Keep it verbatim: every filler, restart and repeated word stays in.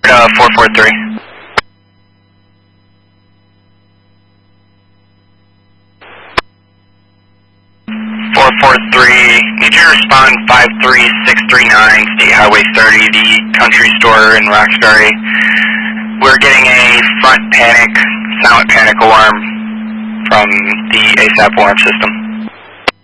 Uh, four four three. four four three, need you to respond five three six three nine, State Highway thirty, the country store in Roxbury. We're getting a front panic, silent panic alarm from the ASAP alarm system.